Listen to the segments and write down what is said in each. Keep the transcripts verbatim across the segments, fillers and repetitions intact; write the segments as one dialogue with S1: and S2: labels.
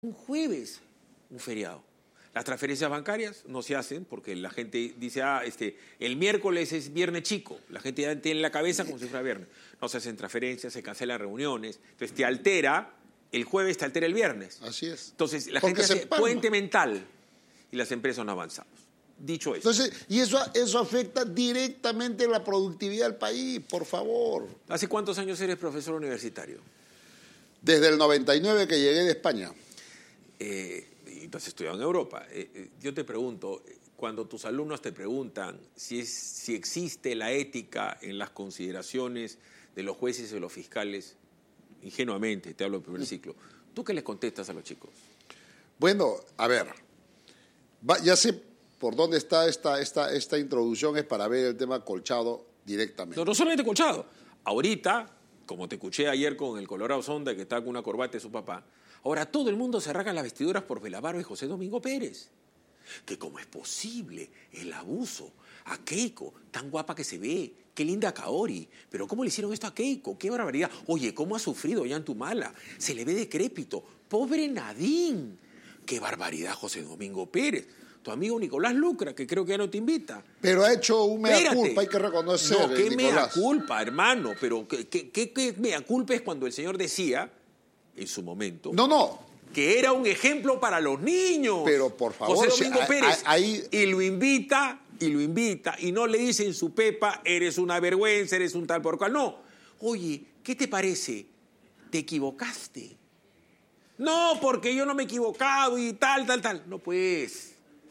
S1: un jueves, un feriado. Las transferencias bancarias no se hacen porque la gente dice, ah, este, el miércoles es viernes chico. La gente ya tiene en la cabeza como si fuera viernes. No se hacen transferencias, se cancelan reuniones. Entonces te altera, el jueves te altera el viernes.
S2: Así es.
S1: Entonces la
S2: Porque
S1: gente
S2: se
S1: hace
S2: palma.
S1: puente mental y las empresas no avanzamos. Dicho eso.
S2: Entonces, y eso, eso afecta directamente la productividad del país, por favor.
S1: ¿Hace cuántos años eres profesor universitario?
S2: Desde el noventa y nueve que llegué de España.
S1: Eh, y tú has estudiado en Europa. Eh, eh, yo te pregunto, cuando tus alumnos te preguntan si, es, si existe la ética en las consideraciones de los jueces y de los fiscales, ingenuamente, te hablo del primer ciclo, ¿tú qué les contestas a los chicos?
S2: Bueno, a ver, va, ya sé por dónde está esta, esta, esta introducción, es para ver el tema Colchado directamente.
S1: No, no solamente Colchado. Ahorita, como te escuché ayer con el Colorado Sonda, que está con una corbata de su papá, ahora todo el mundo se arranca las vestiduras por Belavaro y José Domingo Pérez. Que cómo es posible el abuso a Keiko, tan guapa que se ve, qué linda Kaori, pero cómo le hicieron esto a Keiko, qué barbaridad. Oye, cómo ha sufrido Ollantumala, se le ve decrépito, pobre Nadine, qué barbaridad José Domingo Pérez. Tu amigo Nicolás Lucra, que creo que ya no te invita.
S2: Pero ha hecho un mea
S1: Espérate.
S2: culpa, hay que reconocer.
S1: No, qué mea
S2: Nicolás.
S1: culpa, hermano, pero qué, qué, qué, qué mea culpa es cuando el señor decía, en su momento,
S2: No, no.
S1: que era un ejemplo para los niños.
S2: Pero, por favor,
S1: José Domingo
S2: si-
S1: Pérez.
S2: ahí-
S1: Y lo invita, y lo invita, y no le dice en su pepa, eres una vergüenza, eres un tal por cual. No. Oye, ¿qué te parece? Te equivocaste. No, porque yo no me he equivocado y tal, tal, tal. No, pues.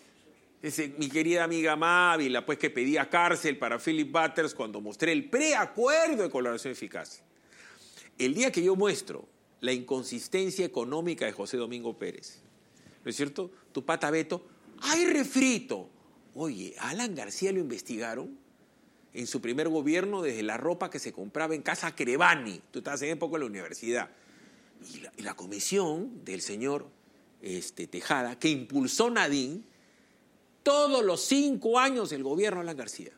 S1: Ese, mi querida amiga Mávila, pues que pedía cárcel para Philip Butters cuando mostré el preacuerdo de colaboración eficaz. El día que yo muestro la inconsistencia económica de José Domingo Pérez, ¿no es cierto? Tu pata Beto, ¡ay, refrito! Oye, a Alan García lo investigaron en su primer gobierno desde la ropa que se compraba en Casa Crevani. Tú estabas en época en la universidad. Y la, y la comisión del señor este, Tejada, que impulsó Nadine, todos los cinco años del gobierno de Alan García.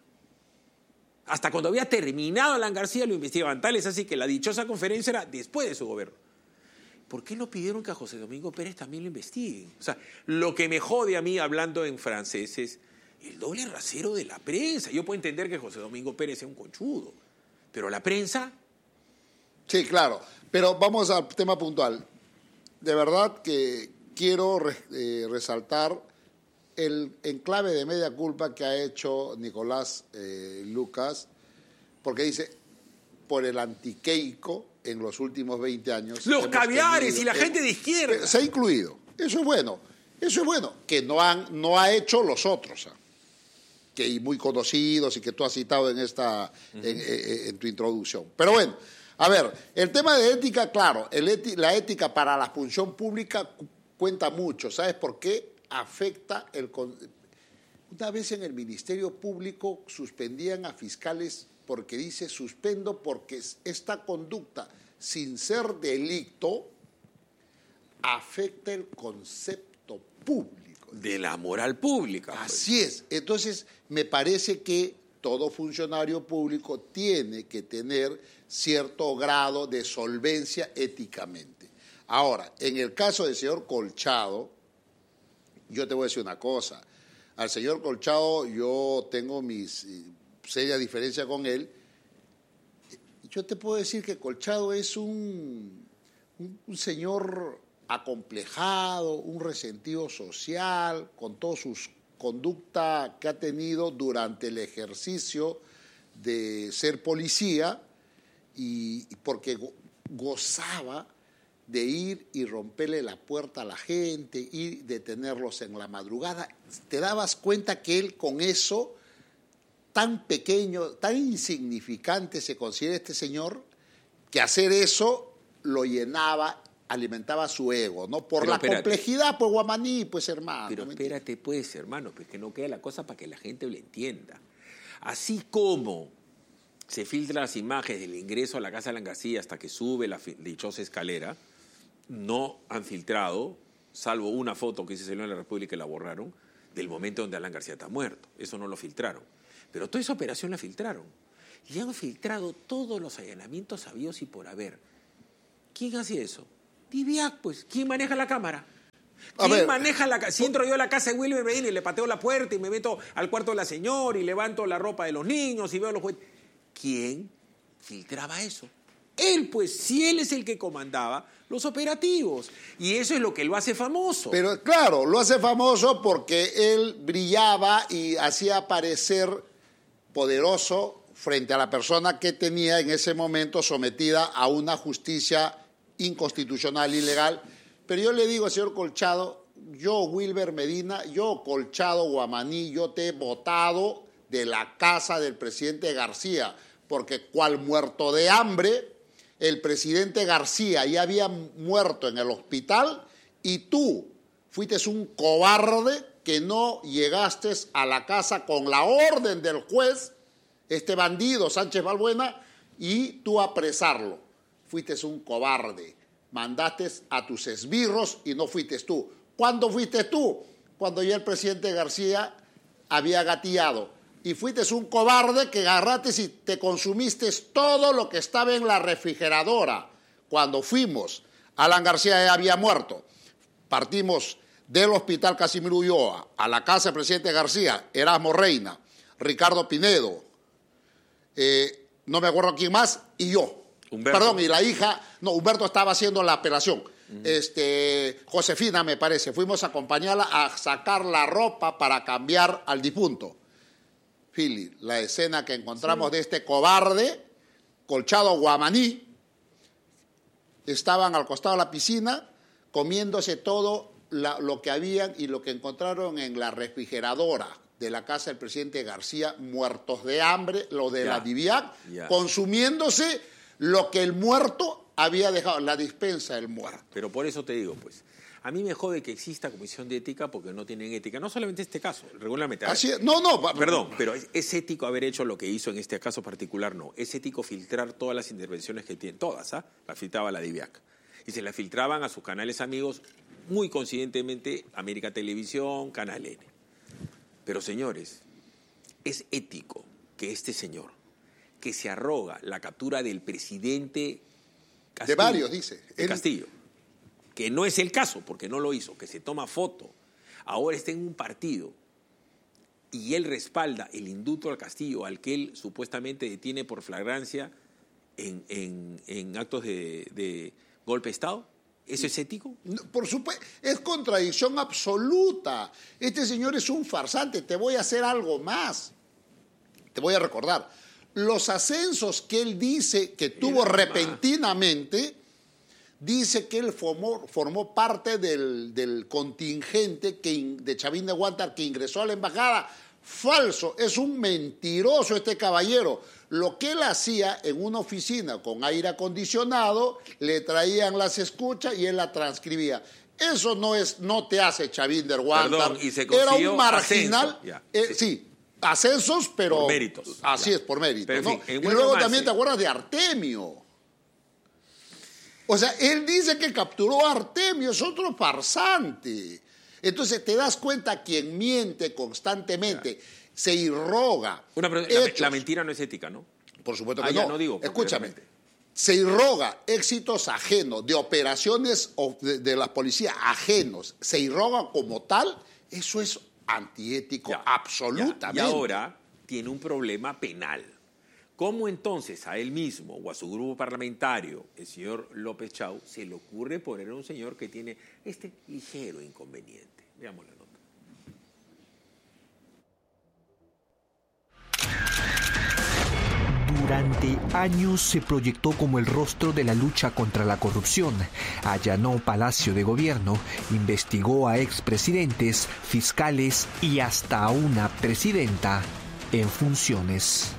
S1: Hasta cuando había terminado Alan García lo investigaban. Tal es así que la dichosa conferencia era después de su gobierno. ¿Por qué no pidieron que a José Domingo Pérez también lo investiguen? O sea, lo que me jode a mí hablando en francés es el doble rasero de la prensa. Yo puedo entender que José Domingo Pérez sea un conchudo, pero la prensa...
S2: Sí, claro. Pero vamos al tema puntual. De verdad que quiero re- eh, resaltar el enclave de media culpa que ha hecho Nicolás eh, Lucas, porque dice, por el antiqueico en los últimos veinte años...
S1: Los
S2: hemos
S1: caviares
S2: tenido-
S1: y la
S2: eh,
S1: gente de izquierda.
S2: Se ha incluido. Eso es bueno. Eso es bueno. Que no, han, no ha hecho los otros, ¿ah? Que y muy conocidos y que tú has citado en, esta, uh-huh. en, en, en tu introducción. Pero bueno, a ver, el tema de ética, claro, el eti, la ética para la función pública cu- cuenta mucho. ¿Sabes por qué? Afecta el... Una vez en el Ministerio Público suspendían a fiscales porque dice suspendo porque esta conducta, sin ser delito, afecta el concepto público.
S1: De la moral pública. Pues.
S2: Así es. Entonces, me parece que todo funcionario público tiene que tener cierto grado de solvencia éticamente. Ahora, en el caso del señor Colchado, yo te voy a decir una cosa. Al señor Colchado yo tengo mis eh, serias diferencias con él. Yo te puedo decir que Colchado es un, un, un señor acomplejado, un resentido social, con toda su conducta que ha tenido durante el ejercicio de ser policía, y, y porque go, gozaba de ir y romperle la puerta a la gente, ir detenerlos en la madrugada. Te dabas cuenta que él con eso, tan pequeño, tan insignificante se considera este señor, que hacer eso lo llenaba, alimentaba su ego, ¿no? Por
S1: Pero
S2: la
S1: espérate.
S2: complejidad, pues Guamaní, pues hermano.
S1: Pero
S2: ¿me
S1: espérate, pues, hermano, pues que no quede la cosa para que la gente lo entienda. Así como se filtran las imágenes del ingreso a la casa de Alan García hasta que sube la dichosa escalera, no han filtrado, salvo una foto que se salió en la República y la borraron, del momento donde Alan García está muerto. Eso no lo filtraron. Pero toda esa operación la filtraron. Y han filtrado todos los allanamientos habidos y por haber. ¿Quién hace eso? Diviac, pues. ¿Quién maneja la cámara? ¿Quién maneja la casa? Si entro yo a la casa de Wilber Medina y le pateo la puerta y me meto al cuarto de la señora y levanto la ropa de los niños y veo los juguetes. ¿Quién filtraba eso? Él, pues, si él es el que comandaba los operativos. Y eso es lo que lo hace famoso.
S2: Pero claro, lo hace famoso porque él brillaba y hacía parecer poderoso frente a la persona que tenía en ese momento sometida a una justicia inconstitucional, ilegal. Pero yo le digo, señor Colchado, yo, Wilber Medina, yo, Colchado Guamaní, yo te he votado de la casa del presidente García, porque cual muerto de hambre, el presidente García ya había muerto en el hospital y tú fuiste un cobarde que no llegaste a la casa con la orden del juez, este bandido Sánchez Balbuena, y tú apresarlo. Fuiste un cobarde. Mandaste a tus esbirros y no fuiste tú. ¿Cuándo fuiste tú? Cuando ya el presidente García había gateado. Y fuiste un cobarde que agarraste y te consumiste todo lo que estaba en la refrigeradora. Cuando fuimos, Alan García ya había muerto. Partimos del hospital Casimiro Ulloa a la casa del presidente García, Erasmo Reina, Ricardo Pinedo, eh, no me acuerdo quién más, y yo. Humberto. Perdón, y la hija, no, Humberto estaba haciendo la operación. Uh-huh. Este, Josefina, me parece. Fuimos a acompañarla a sacar la ropa para cambiar al difunto. Philly, la escena que encontramos sí. de este cobarde, Colchado Guamaní, estaban al costado de la piscina comiéndose todo la, lo que habían y lo que encontraron en la refrigeradora de la casa del presidente García, muertos de hambre, lo de yeah. la DIVIAC, yeah. consumiéndose lo que el muerto había dejado, la dispensa del muerto.
S1: Pero por eso te digo, pues, a mí me jode que exista comisión de ética porque no tienen ética. No solamente este caso, regularmente.
S2: Así es. No, no.
S1: Perdón, pero es, es ético haber hecho lo que hizo en este caso particular, no. Es ético filtrar todas las intervenciones que tienen, todas, ¿ah? La filtraba la DIVIAC. Y se las filtraban a sus canales amigos, muy coincidentemente, América Televisión, Canal N. Pero, señores, es ético que este señor, que se arroga la captura del presidente Castillo,
S2: de varios, dice.
S1: De Castillo, que no es el caso, porque no lo hizo, que se toma foto, ahora está en un partido y él respalda el indulto al Castillo, al que él supuestamente detiene por flagrancia en, en, en actos de, de golpe de Estado. ¿Eso es ético?
S2: No, por supuesto, es contradicción absoluta. Este señor es un farsante. Te voy a hacer algo más. Te voy a recordar. Los ascensos que él dice que tuvo repentinamente, dice que él formó, formó parte del, del contingente que, de Chavín de Huántar que ingresó a la embajada. Falso, es un mentiroso este caballero. Lo que él hacía en una oficina con aire acondicionado, le traían las escuchas y él la transcribía. Eso no es, no te hace Chavín de Huántar.
S1: Y se
S2: Era un marginal. Ya, eh, sí. sí, ascensos, pero...
S1: Por méritos.
S2: Así ya. es, por méritos.
S1: Pero, en
S2: ¿no?
S1: fin,
S2: y luego también te acuerdas de Artemio. O sea, él dice que capturó a Artemio, es otro farsante. Entonces te das cuenta quien miente constantemente, ya. se irroga.
S1: Una, pero, la, la mentira no es ética, ¿no?
S2: Por supuesto que
S1: ah,
S2: no.
S1: Ya no digo,
S2: escúchame, se irroga éxitos ajenos de operaciones de, de la policía ajenos, se irroga como tal, eso es antiético ya, absolutamente.
S1: Ya. Y ahora tiene un problema penal. ¿Cómo entonces a él mismo o a su grupo parlamentario, el señor López Chau, se le ocurre poner a un señor que tiene este ligero inconveniente? Veamos la nota.
S3: Durante años se proyectó como el rostro de la lucha contra la corrupción. Allanó Palacio de Gobierno, investigó a expresidentes, fiscales y hasta a una presidenta en funciones.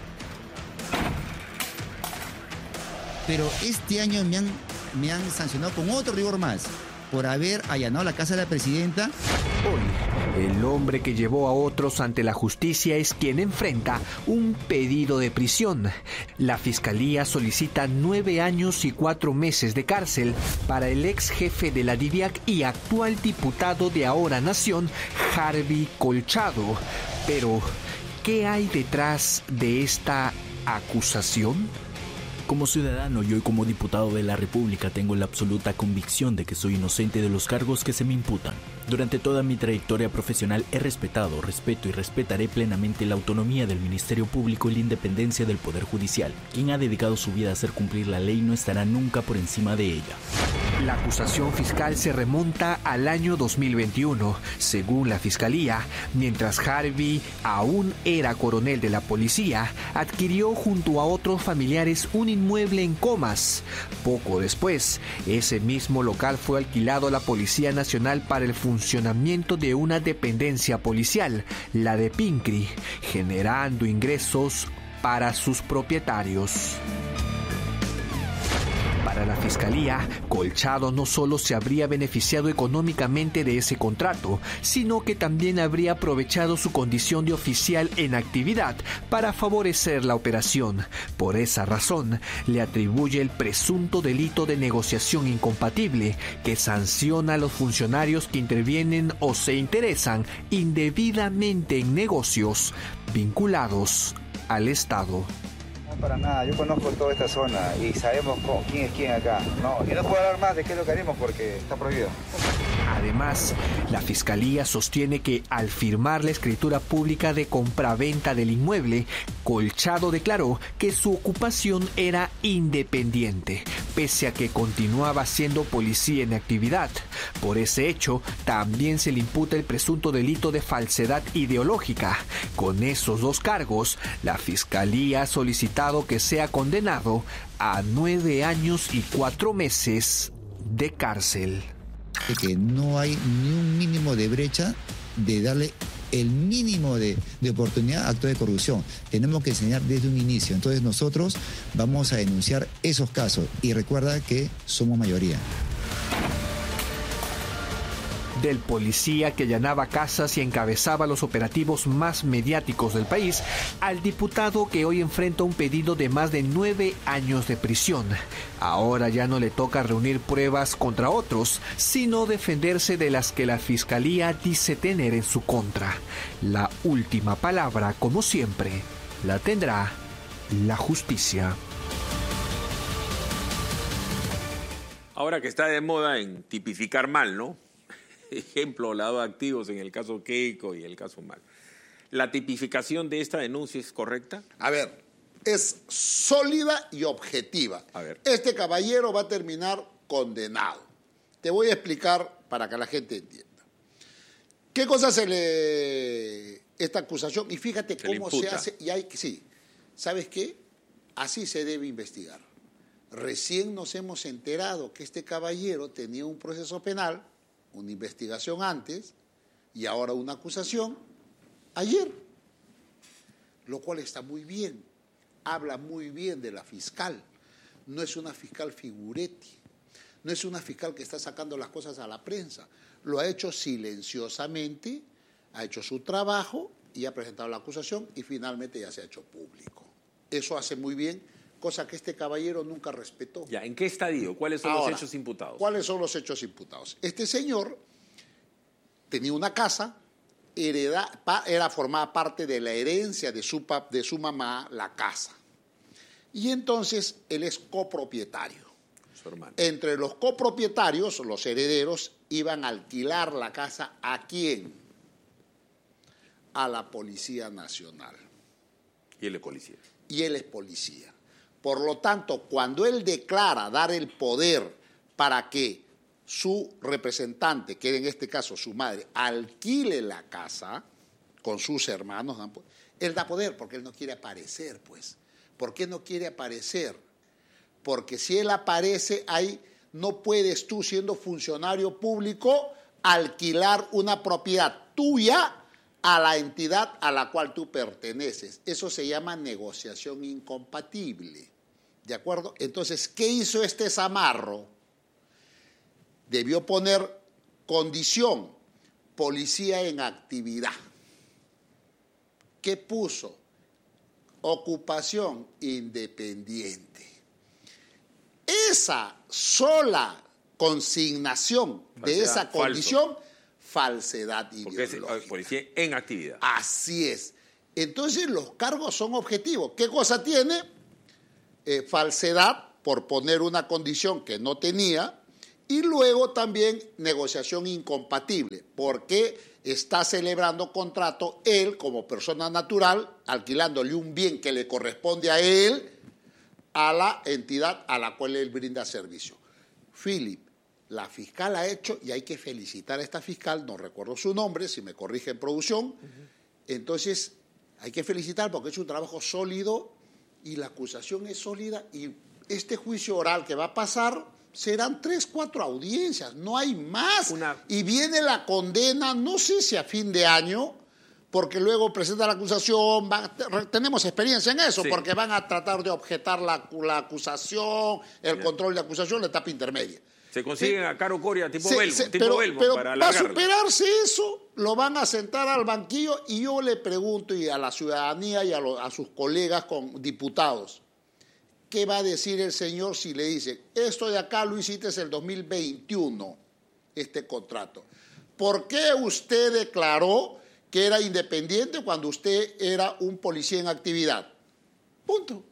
S4: Pero este año me han, me han sancionado con otro rigor más, por haber allanado la casa de la presidenta.
S3: Hoy, el hombre que llevó a otros ante la justicia es quien enfrenta un pedido de prisión. La Fiscalía solicita nueve años y cuatro meses de cárcel para el ex jefe de la DIVIAC y actual diputado de Ahora Nación, Harvey Colchado. Pero, ¿qué hay detrás de esta acusación?
S5: Como ciudadano y hoy como diputado de la República tengo la absoluta convicción de que soy inocente de los cargos que se me imputan. Durante toda mi trayectoria profesional he respetado, respeto y respetaré plenamente la autonomía del Ministerio Público y la independencia del Poder Judicial. Quien ha dedicado su vida a hacer cumplir la ley no estará nunca por encima de ella.
S3: La acusación fiscal se remonta al año dos mil veintiuno. Según la Fiscalía, mientras Harvey aún era coronel de la policía, adquirió junto a otros familiares un inmueble en Comas. Poco después, ese mismo local fue alquilado a la Policía Nacional para el funcionamiento de una dependencia policial, la de Pincri, generando ingresos para sus propietarios. Para la Fiscalía, Colchado no solo se habría beneficiado económicamente de ese contrato, sino que también habría aprovechado su condición de oficial en actividad para favorecer la operación. Por esa razón, le atribuye el presunto delito de negociación incompatible, que sanciona a los funcionarios que intervienen o se interesan indebidamente en negocios vinculados al Estado.
S6: No, para nada, yo conozco toda esta zona y sabemos cómo, quién es quién acá. No, y no puedo hablar más de qué es lo que haremos porque está prohibido.
S3: Además, la Fiscalía sostiene que al firmar la escritura pública de compraventa del inmueble, Colchado declaró que su ocupación era independiente, pese a que continuaba siendo policía en actividad. Por ese hecho, también se le imputa el presunto delito de falsedad ideológica. Con esos dos cargos, la Fiscalía ha solicitado que sea condenado a nueve años y cuatro meses de cárcel.
S4: Que no hay ni un mínimo de brecha de darle el mínimo de, de oportunidad a actos de corrupción. Tenemos que enseñar desde un inicio. Entonces nosotros vamos a denunciar esos casos y recuerda que somos mayoría.
S3: Del policía que allanaba casas y encabezaba los operativos más mediáticos del país, al diputado que hoy enfrenta un pedido de más de nueve años de prisión. Ahora ya no le toca reunir pruebas contra otros, sino defenderse de las que la Fiscalía dice tener en su contra. La última palabra, como siempre, la tendrá la justicia.
S1: Ahora que está de moda en tipificar mal, ¿no? Ejemplo, lavado de activos en el caso Keiko y el caso Mal. ¿La tipificación de esta denuncia es correcta?
S2: A ver, es sólida y objetiva.
S1: A ver.
S2: Este caballero va a terminar condenado. Te voy a explicar para que la gente entienda. ¿Qué cosa se le... esta acusación? Y fíjate
S1: se
S2: cómo se hace. Y hay que, sí, ¿sabes qué? Así se debe investigar. Recién nos hemos enterado que este caballero tenía un proceso penal, una investigación antes y ahora una acusación ayer, lo cual está muy bien, habla muy bien de la fiscal. No es una fiscal figuretti, no es una fiscal que está sacando las cosas a la prensa, lo ha hecho silenciosamente, ha hecho su trabajo y ha presentado la acusación y finalmente ya se ha hecho público. Eso hace muy bien, cosa que este caballero nunca respetó.
S1: Ya, ¿en qué estadio? ¿Cuáles son
S2: Ahora,
S1: los hechos imputados?
S2: ¿Cuáles son los hechos imputados? Este señor tenía una casa, hereda, era formada parte de la herencia de su, de su mamá, la casa. Y entonces él es copropietario.
S1: Su hermano.
S2: Entre los copropietarios, los herederos, iban a alquilar la casa ¿a quién? A la Policía Nacional.
S1: Y él es policía.
S2: Y él es policía. Por lo tanto, cuando él declara dar el poder para que su representante, que en este caso su madre, alquile la casa con sus hermanos, él da poder porque él no quiere aparecer, pues. ¿Por qué no quiere aparecer? Porque si él aparece ahí, no puedes tú, siendo funcionario público, alquilar una propiedad tuya a la entidad a la cual tú perteneces. Eso se llama negociación incompatible. ¿De acuerdo? Entonces, ¿qué hizo este zamarro? Debió poner condición, policía en actividad. ¿Qué puso? Ocupación independiente. Esa sola consignación falsedad, de esa condición, falso. Falsedad ideológica.
S1: Porque es policía en actividad.
S2: Así es. Entonces, los cargos son objetivos. ¿Qué cosa tiene? Eh, falsedad por poner una condición que no tenía Y luego también negociación incompatible, porque está celebrando contrato él como persona natural, alquilándole un bien que le corresponde a él, a la entidad a la cual él brinda servicio. Philip, la fiscal ha hecho, y hay que felicitar a esta fiscal, no recuerdo su nombre, si me corrige en producción, uh-huh. Entonces hay que felicitar porque ha hecho un trabajo sólido y la acusación es sólida y este juicio oral que va a pasar serán tres, cuatro audiencias, no hay más. Una... Y viene la condena, no sé si a fin de año, porque luego presenta la acusación, va, tenemos experiencia en eso, sí. Porque van a tratar de objetar la, la acusación, el yeah. control de acusación, la etapa intermedia.
S1: Se consiguen sí. a Caro Coria tipo
S2: sí,
S1: Belmo,
S2: sí,
S1: tipo
S2: pero,
S1: Belmo
S2: pero
S1: para
S2: va a superarse eso, lo van a sentar al banquillo y yo le pregunto y a la ciudadanía y a, lo, a sus colegas con diputados, ¿qué va a decir el señor si le dice, esto de acá lo hiciste en el dos mil veintiuno, este contrato? ¿Por qué usted declaró que era independiente cuando usted era un policía en actividad? Punto.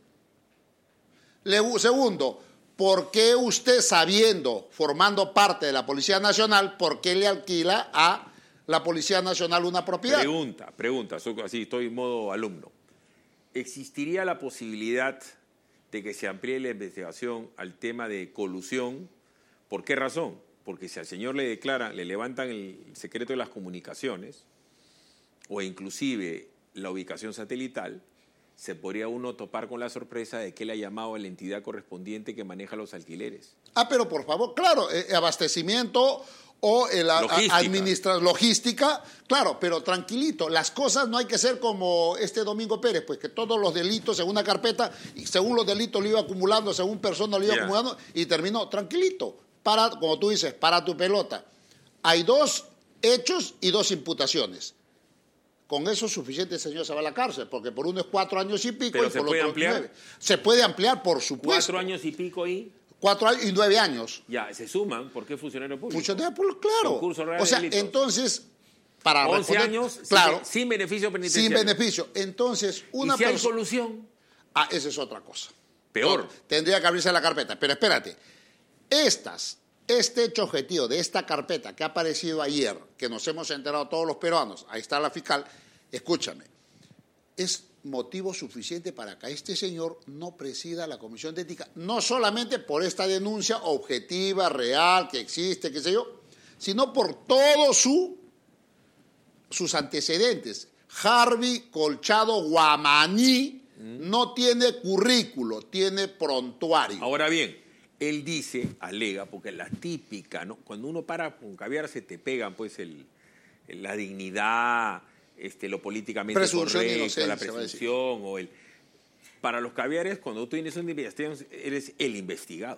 S2: Le, segundo, ¿por qué usted, sabiendo, formando parte de la Policía Nacional, por qué le alquila a la Policía Nacional una propiedad?
S1: Pregunta, pregunta, así estoy en modo alumno. ¿Existiría la posibilidad de que se amplíe la investigación al tema de colusión? ¿Por qué razón? Porque si al señor le declaran, le levantan el secreto de las comunicaciones, o inclusive la ubicación satelital, se podría uno topar con la sorpresa de que él ha llamado a la entidad correspondiente que maneja los alquileres. Ah,
S2: pero por favor, claro, eh, abastecimiento o el logística. Administra logística, claro, pero tranquilito, las cosas no hay que ser como este Domingo Pérez, pues que todos los delitos en una carpeta, y según los delitos lo iba acumulando, según persona lo iba yeah. acumulando, y terminó, tranquilito, para, como tú dices, para tu pelota. Hay dos hechos y dos imputaciones. Con eso es suficiente, el señor se va a la cárcel, porque por uno es cuatro años y pico.
S1: ¿Pero
S2: y
S1: se
S2: por
S1: puede
S2: otro
S1: ampliar?
S2: Nueve. Se puede ampliar, por supuesto.
S1: ¿Cuatro años y pico ahí?
S2: Cuatro años y nueve años.
S1: Ya, se suman, porque es funcionario público.
S2: Funcionario público, claro.
S1: Concurso real
S2: o sea,
S1: de delitos.
S2: Entonces, para
S1: once años
S2: claro,
S1: sin, sin beneficio penitenciario.
S2: Sin beneficio. Entonces, una
S1: ¿Y si hay
S2: persona...
S1: solución?
S2: Ah, esa es otra cosa.
S1: Peor.
S2: No, tendría que abrirse la carpeta. Pero espérate, estas, este hecho objetivo de esta carpeta que ha aparecido ayer, que nos hemos enterado todos los peruanos, ahí está la fiscal, escúchame, es motivo suficiente para que este señor no presida la Comisión de Ética, no solamente por esta denuncia objetiva, real, que existe, qué sé yo, sino por todos su, sus antecedentes. Harvey Colchado Guamaní mm. no tiene currículo, tiene prontuario.
S1: Ahora bien, él dice, alega, porque la típica, ¿no? Cuando uno para con caviar se te pegan, pues, el, la dignidad... Este, lo políticamente
S2: presunción
S1: correcto, la presunción o el... Para los caviares, cuando tú tienes una investigación, eres el investigado,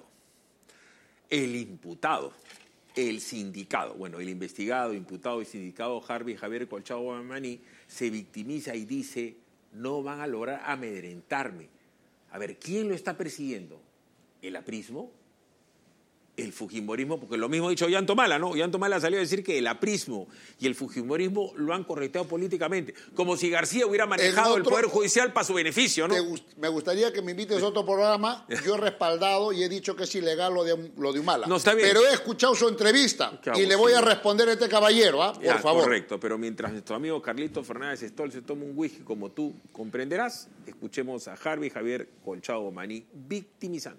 S1: el imputado, el sindicado. Bueno, el investigado, imputado y sindicado Harvey Javier Colchado Guamaní se victimiza y dice, no van a lograr amedrentarme. A ver, ¿quién lo está persiguiendo? ¿El aprismo? El fujimorismo, porque lo mismo ha dicho Ollantumala, ¿no? Ollantumala salió a decir que el aprismo y el fujimorismo lo han correctado políticamente, como si García hubiera manejado el, otro, el Poder Judicial para su beneficio, ¿no?
S2: Gust, me gustaría que me invites a otro programa. Yo he respaldado y he dicho que es ilegal lo de, lo de Humala.
S1: No, está bien.
S2: Pero he escuchado su entrevista y le voy a responder a este caballero, ¿ah? Por
S1: ya,
S2: favor.
S1: Correcto, pero mientras nuestro amigo Carlito Fernández Stoll se toma un whisky, como tú comprenderás, escuchemos a Harvey Javier Colchado Guamaní victimizando.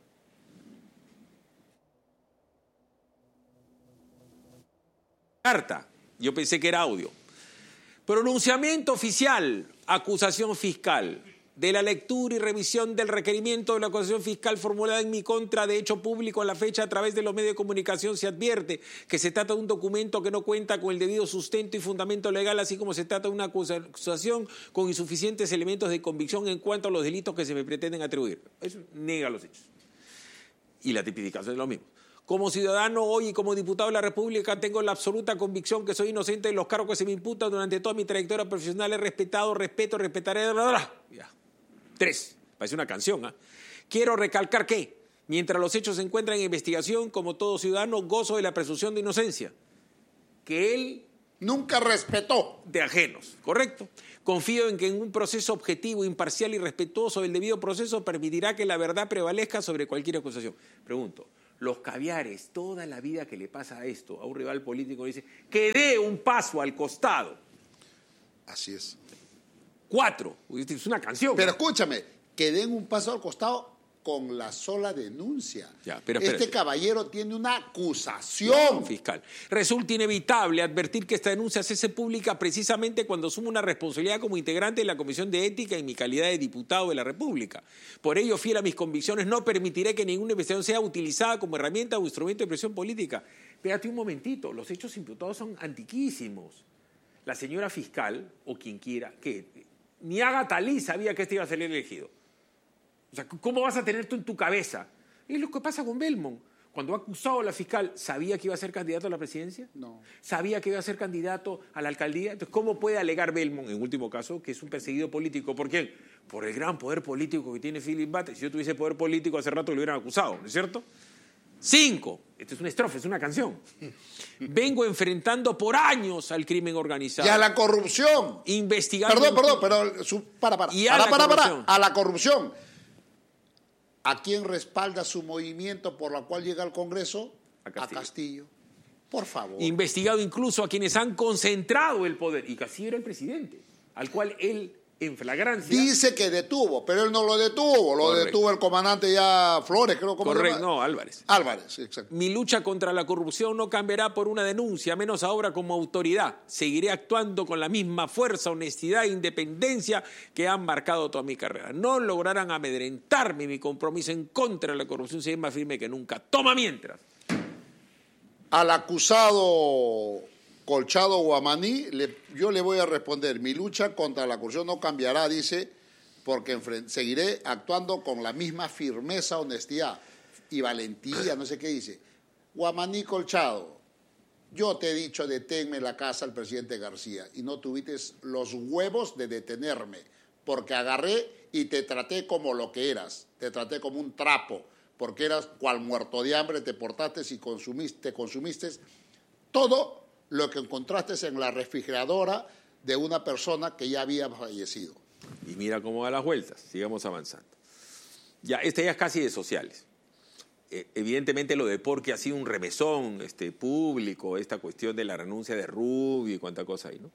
S1: Carta, yo pensé que era audio. Pronunciamiento oficial, acusación fiscal. De la lectura y revisión del requerimiento de la acusación fiscal formulada en mi contra de hecho público a la fecha a través de los medios de comunicación se advierte que se trata de un documento que no cuenta con el debido sustento y fundamento legal, así como se trata de una acusación con insuficientes elementos de convicción en cuanto a los delitos que se me pretenden atribuir. Eso niega los hechos. Y la tipificación es lo mismo. Como ciudadano hoy y como diputado de la República tengo la absoluta convicción que soy inocente de los cargos que se me imputan durante toda mi trayectoria profesional. He respetado, respeto, respetaré. Bla, bla, bla. Ya. Tres. Parece una canción. ¿eh? Quiero recalcar que, mientras los hechos se encuentran en investigación, como todo ciudadano, gozo de la presunción de inocencia. Que él...
S2: Nunca respetó.
S1: De ajenos, ¿correcto? Confío en que en un proceso objetivo, imparcial y respetuoso del debido proceso permitirá que la verdad prevalezca sobre cualquier acusación. Pregunto, los caviares, toda la vida que le pasa a esto, a un rival político, le dice que dé un paso al costado.
S2: Así es.
S1: Cuatro, es una canción.
S2: Pero escúchame, que den un paso al costado con la sola denuncia.
S1: Ya, pero
S2: este caballero tiene una acusación.
S1: Fiscal. Resulta inevitable advertir que esta denuncia se hace pública precisamente cuando asumo una responsabilidad como integrante de la Comisión de Ética en mi calidad de diputado de la República. Por ello, fiel a mis convicciones, no permitiré que ninguna investigación sea utilizada como herramienta o instrumento de presión política. Espérate un momentito, los hechos imputados son antiquísimos. La señora fiscal, o quien quiera, que ni Agatha Lee sabía que este iba a ser elegido. O sea, ¿cómo vas a tener tú en tu cabeza? Es lo que pasa con Belmont. Cuando ha acusado a la fiscal, ¿sabía que iba a ser candidato a la presidencia?
S2: No.
S1: ¿Sabía que iba a ser candidato a la alcaldía? Entonces, ¿cómo puede alegar Belmont, en último caso, que es un perseguido político? ¿Por quién? Por el gran poder político que tiene Philip Bates. Si yo tuviese poder político, hace rato lo hubieran acusado, ¿no es cierto? Cinco. Esto es una estrofa, es una canción. Vengo enfrentando por años al crimen organizado.
S2: Y a la corrupción.
S1: Investigando.
S2: Perdón, perdón, pero su, para, para.
S1: Y a
S2: para,
S1: la
S2: para, para,
S1: corrupción.
S2: a la corrupción. ¿A quién respalda su movimiento por la cual llega al Congreso?
S1: A Castillo.
S2: A Castillo. Por favor.
S1: Investigado incluso a quienes han concentrado el poder. Y Castillo era el presidente, al cual él, en flagrancia...
S2: Dice que detuvo, pero él no lo detuvo. Lo
S1: Correcto.
S2: detuvo el comandante ya Flores, creo. ¿Cómo se
S1: Correcto,
S2: llama?
S1: no, Álvarez.
S2: Álvarez, exacto.
S1: Mi lucha contra la corrupción no cambiará por una denuncia, menos ahora como autoridad. Seguiré actuando con la misma fuerza, honestidad e independencia que han marcado toda mi carrera. No lograrán amedrentarme. Mi compromiso en contra de la corrupción será más firme que nunca. Toma mientras.
S2: Al acusado Colchado Guamaní, le, yo le voy a responder, mi lucha contra la corrupción no cambiará, dice, porque seguiré actuando con la misma firmeza, honestidad y valentía, no sé qué dice. Guamaní Colchado, yo te he dicho deténme en la casa al presidente García y no tuviste los huevos de detenerme, porque agarré y te traté como lo que eras, te traté como un trapo, porque eras cual muerto de hambre, te portaste y consumiste, consumiste todo lo que encontraste en la refrigeradora de una persona que ya había fallecido.
S1: Y mira cómo da las vueltas, sigamos avanzando. Ya, este ya es casi de sociales. Eh, evidentemente lo de Porky ha sido un remesón este, público, esta cuestión de la renuncia de Rubio y cuánta cosa hay, ¿no?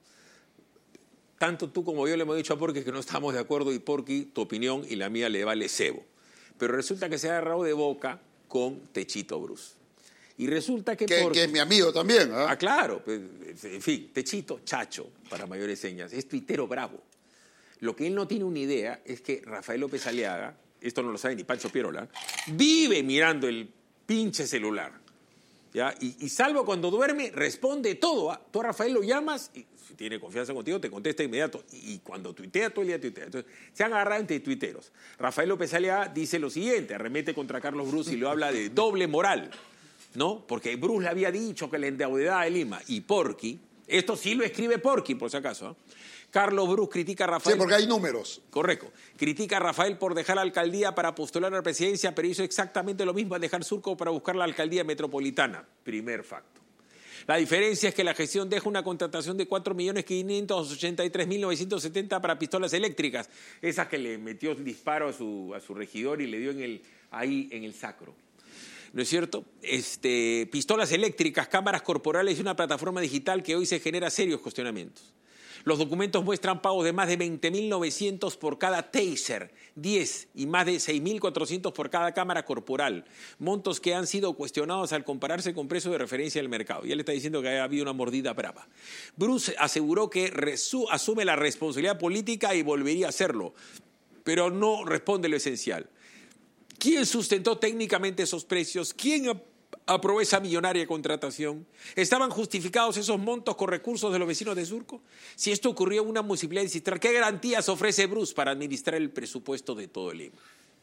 S1: Tanto tú como yo le hemos dicho a Porky que no estamos de acuerdo y Porky, tu opinión y la mía le vale cebo. Pero resulta que se ha agarrado de boca con Techito Bruce. Y resulta que...
S2: Que,
S1: Porky,
S2: que es mi amigo también. ¿eh?
S1: Ah, claro. Pues, en fin, Techito, Chacho, para mayores señas, es tuitero bravo. Lo que él no tiene una idea es que Rafael López Aliaga, esto no lo sabe ni Pancho Pierola, vive mirando el pinche celular. ¿Ya? Y, y salvo cuando duerme, responde todo. ¿Ah? Tú a Rafael lo llamas y si tiene confianza contigo, te contesta de inmediato. Y, y cuando tuitea, todo el día tuitea. Entonces, se han agarrado entre tuiteros. Rafael López Aliaga dice lo siguiente, arremete contra Carlos Bruce y lo habla de doble moral, ¿no? Porque Bruce le había dicho que la endeudada de Lima y Porky, esto sí lo escribe Porky, por si acaso, ¿eh? Carlos Bruce critica a Rafael...
S2: Sí, porque hay números.
S1: Correcto. Critica a Rafael por dejar la alcaldía para postular a la presidencia, pero hizo exactamente lo mismo al dejar Surco para buscar la alcaldía metropolitana. Primer facto. La diferencia es que la gestión deja una contratación de cuatro millones quinientos ochenta y tres mil novecientos setenta para pistolas eléctricas, esas que le metió el disparo a su, a su regidor y le dio en el, ahí en el sacro. ¿No es cierto? Este, pistolas eléctricas, cámaras corporales y una plataforma digital que hoy se genera serios cuestionamientos. Los documentos muestran pagos de más de veinte mil novecientos por cada taser, diez y más de seis mil cuatrocientos por cada cámara corporal, montos que han sido cuestionados al compararse con precios de referencia del mercado. Ya le está diciendo que ha habido una mordida brava. Bruce aseguró que resu- asume la responsabilidad política y volvería a hacerlo, pero no responde lo esencial. ¿Quién sustentó técnicamente esos precios? ¿Quién ap- aprobó esa millonaria contratación? ¿Estaban justificados esos montos con recursos de los vecinos de Surco? Si esto ocurrió en una municipalidad distrital, ¿qué garantías ofrece Bruce para administrar el presupuesto de todo Lima?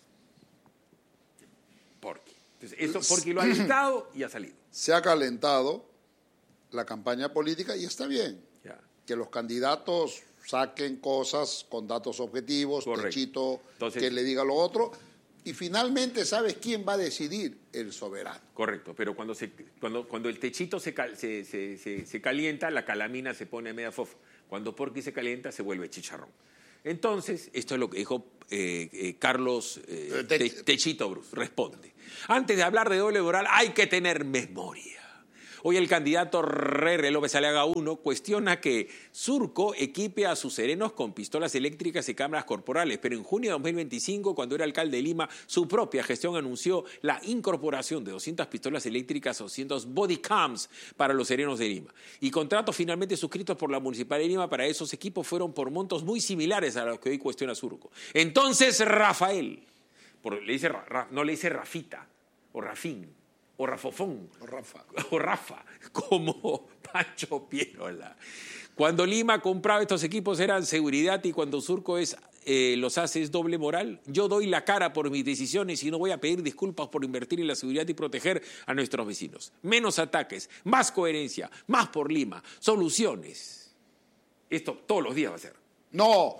S1: Porky. Entonces, esto Porky lo ha dictado y ha salido.
S2: Se ha calentado la campaña política y está bien.
S1: Ya.
S2: Que los candidatos saquen cosas con datos objetivos,
S1: Correcto.
S2: Techito,
S1: Entonces,
S2: que le diga lo otro. Y finalmente, ¿sabes quién va a decidir? El soberano.
S1: Correcto, pero cuando, se, cuando, cuando el techito se, cal, se, se, se, se calienta, la calamina se pone media fofa. Cuando Porky se calienta, se vuelve chicharrón. Entonces, esto es lo que dijo eh, eh, Carlos eh,
S2: Te-
S1: Te- Techito Bruce. Responde. Antes de hablar de doble moral, hay que tener memoria. Hoy el candidato Rere López Aliaga uno cuestiona que Surco equipe a sus serenos con pistolas eléctricas y cámaras corporales, pero en junio de dos mil veinticinco, cuando era alcalde de Lima, su propia gestión anunció la incorporación de doscientas pistolas eléctricas o doscientos body cams para los serenos de Lima. Y contratos finalmente suscritos por la Municipalidad de Lima para esos equipos fueron por montos muy similares a los que hoy cuestiona Surco. Entonces, Rafael, por- le dice, Ra- Ra- no le dice Rafita o Rafín, o Rafofón,
S2: O Rafa.
S1: o Rafa, como Pancho Pierola. Cuando Lima compraba estos equipos eran seguridad y cuando Surco es, eh, los hace es doble moral. Yo doy la cara por mis decisiones y no voy a pedir disculpas por invertir en la seguridad y proteger a nuestros vecinos. Menos ataques, más coherencia, más por Lima, soluciones. Esto todos los días va a ser.
S2: No.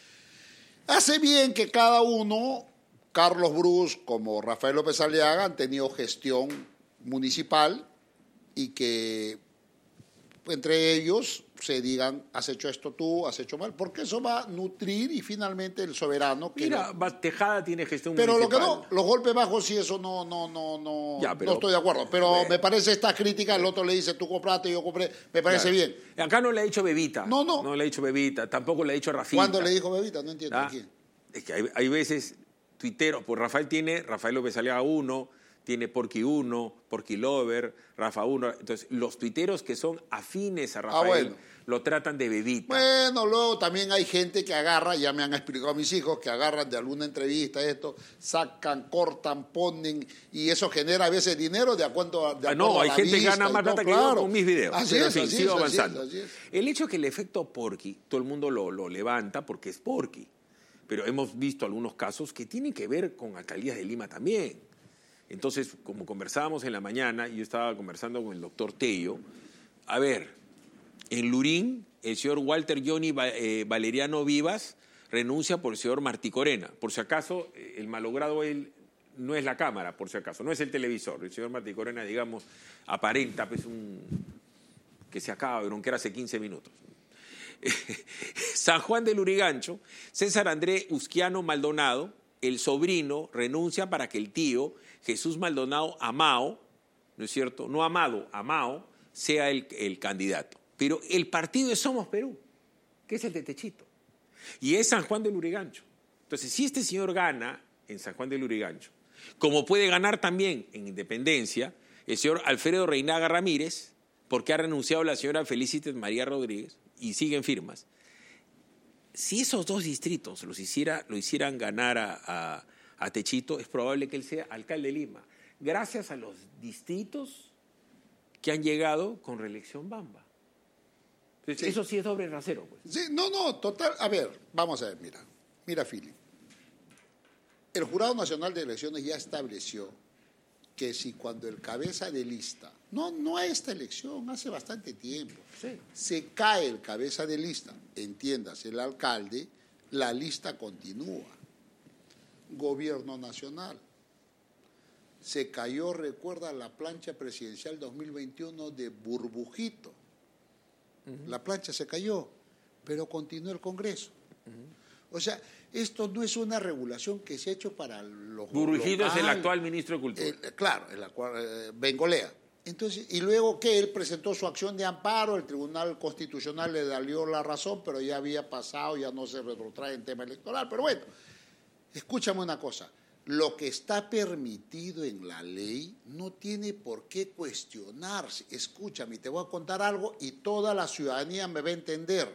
S2: Hace bien que cada uno, Carlos Bruce como Rafael López Aliaga, han tenido gestión municipal y que entre ellos se digan, has hecho esto tú, has hecho mal, porque eso va a nutrir y finalmente el soberano... Que
S1: Mira,
S2: no-
S1: Tejada tiene gestión
S2: pero lo que
S1: municipal.
S2: no, los golpes bajos sí, eso no, no, no, no,
S1: Ya, pero-
S2: no estoy de acuerdo. Pero
S1: Bueno.
S2: me parece esta crítica, el otro le dice, tú compraste, yo compré, me parece
S1: Claro.
S2: bien.
S1: Acá no le ha dicho Bebita.
S2: No, no.
S1: No le ha dicho Bebita, tampoco le ha dicho Rafita.
S2: ¿Cuándo le dijo Bebita? No entiendo.
S1: ¿Ah?
S2: ¿A quién?
S1: Es que hay, hay veces tuiteros, pues Rafael tiene, Rafael López Aliaga uno, tiene Porky uno, Porky Lover, Rafa uno. Entonces, los tuiteros que son afines a Rafael
S2: bueno.
S1: lo tratan de Bebita.
S2: Bueno, luego también hay gente que agarra, ya me han explicado mis hijos, que agarran de alguna entrevista esto, sacan, cortan, ponen, y eso genera a veces dinero de acuerdo a, de
S1: Ah, no,
S2: acuerdo a
S1: hay
S2: la
S1: gente que
S2: vista
S1: gana
S2: y
S1: más
S2: todo,
S1: plata que yo
S2: claro.
S1: con mis videos.
S2: Así
S1: Pero
S2: es,
S1: en fin,
S2: así
S1: sigo
S2: es, así
S1: avanzando.
S2: es, así es.
S1: El hecho que el efecto Porky, todo el mundo lo, lo levanta porque es Porky. Pero hemos visto algunos casos que tienen que ver con alcaldías de Lima también. Entonces, como conversábamos en la mañana, yo estaba conversando con el doctor Tello, a ver, en Lurín, el señor Walter Johnny Va- eh, Valeriano Vivas renuncia por el señor Martí Corena. Por si acaso, eh, el malogrado él no es la cámara, por si acaso, no es el televisor. El señor Martí Corena, digamos, aparenta pues un que se acaba de bronquear hace quince minutos. San Juan del Lurigancho, César André Usquiano Maldonado, el sobrino, renuncia para que el tío, Jesús Maldonado Amao, ¿no es cierto? No Amado, Amao, sea el, el candidato. Pero el partido de Somos Perú, que es el de Techito, y es San Juan del Lurigancho. Entonces, si este señor gana en San Juan del Lurigancho, como puede ganar también en Independencia, el señor Alfredo Reinaga Ramírez, porque ha renunciado la señora Felicitas María Rodríguez, y siguen firmas. Si esos dos distritos los hiciera, lo hicieran ganar a, a, a Techito, es probable que él sea alcalde de Lima, gracias a los distritos que han llegado con reelección Bamba. Entonces,
S2: Sí.
S1: eso sí es doble rasero. Pues.
S2: Sí, no, no, total. A ver, vamos a ver, mira. Mira, Philip. El Jurado Nacional de Elecciones ya estableció que si cuando el cabeza de lista, no, no a esta elección, hace bastante tiempo,
S1: Sí.
S2: se cae el cabeza de lista, entiéndase el alcalde, la lista continúa. Gobierno Nacional. Se cayó, recuerda, la plancha presidencial dos mil veintiuno de Burbujito. La plancha se cayó, pero continuó el Congreso. O sea, esto no es una regulación que se ha hecho para los
S1: Burbujito es el
S2: locales.
S1: actual ministro de Cultura.
S2: El- claro, el actual, eh, Bengolea. Entonces, y luego que él presentó su acción de amparo, el Tribunal Constitucional le dio la razón, pero ya había pasado, ya no se retrotrae en tema electoral. Pero bueno, escúchame una cosa. Lo que está permitido en la ley no tiene por qué cuestionarse. Escúchame, te voy a contar algo y toda la ciudadanía me va a entender.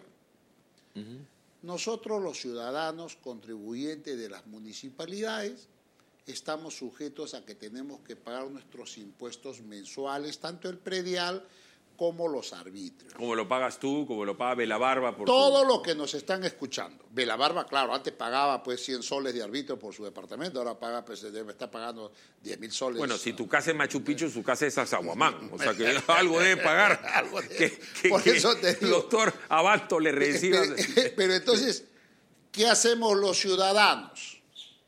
S2: Nosotros, los ciudadanos contribuyentes de las municipalidades, estamos sujetos a que tenemos que pagar nuestros impuestos mensuales, tanto el predial como los arbitrios.
S1: Como lo pagas tú, como lo paga Belabarba. Por
S2: Todo
S1: tu-
S2: lo que nos están escuchando. Belabarba, claro, antes pagaba pues cien soles de arbitrio por su departamento, ahora paga, pues debe estar pagando diez mil soles.
S1: Bueno, si tu casa es Machu Picchu, su casa es Azahuamán. O sea que algo debe pagar.
S2: Algo debe.
S1: Que, que-
S2: Por
S1: que
S2: eso te
S1: el
S2: digo.
S1: doctor Abasto le reciba.
S2: Pero, pero entonces, ¿qué hacemos los ciudadanos?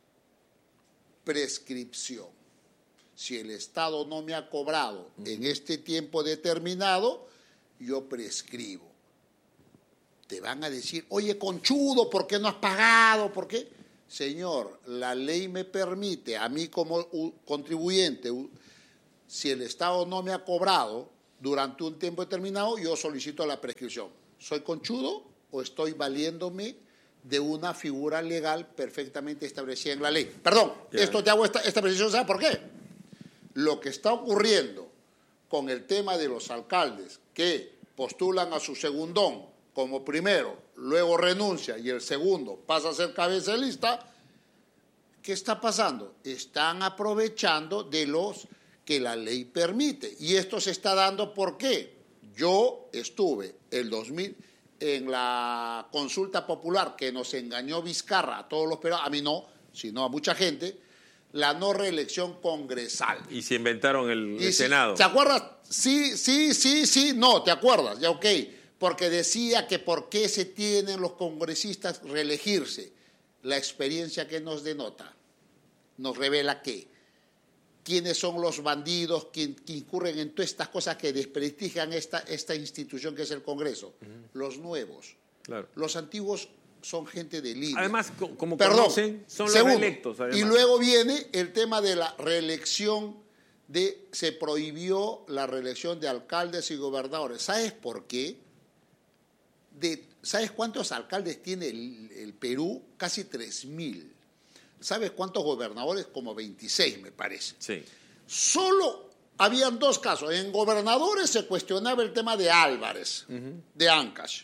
S2: Prescripción. Si el Estado no me ha cobrado en este tiempo determinado, yo prescribo. te van a decir, oye, conchudo, ¿por qué no has pagado? ¿Por qué? Señor, la ley me permite, a mí como contribuyente, si el Estado no me ha cobrado durante un tiempo determinado, yo solicito la prescripción. ¿Soy conchudo o estoy valiéndome de una figura legal perfectamente establecida en la ley? Perdón, yeah. esto te hago esta, esta precisión, ¿sabes por qué? Lo que está ocurriendo con el tema de los alcaldes que postulan a su segundón como primero, luego renuncia y el segundo pasa a ser cabeza de lista, ¿qué está pasando? Están aprovechando de los que la ley permite. Y esto se está dando, ¿por qué? Yo estuve el dos mil en la consulta popular que nos engañó Vizcarra a todos los peruanos, a mí no, sino a mucha gente, la no reelección congresal.
S1: Y se inventaron el, el
S2: si,
S1: Senado.
S2: ¿Te acuerdas? Sí, sí, sí, sí, no, ¿te acuerdas? Ya, ok. Porque decía que por qué se tienen los congresistas reelegirse. La experiencia que nos denota nos revela que quiénes son los bandidos que, que incurren en todas estas cosas que desprestigian esta, esta institución que es el Congreso. Uh-huh. Los nuevos. Claro. Los antiguos son gente de línea.
S1: Además, como
S2: Perdón,
S1: conocen, son los
S2: segundo,
S1: reelectos. Además.
S2: Y luego viene el tema de la reelección, de se prohibió la reelección de alcaldes y gobernadores. ¿Sabes por qué? De, ¿Sabes cuántos alcaldes tiene el, el Perú? Casi tres mil. ¿Sabes cuántos gobernadores? Como veintiséis, me parece.
S1: Sí.
S2: Solo habían dos casos. En gobernadores se cuestionaba el tema de Álvarez, uh-huh. de Ancash.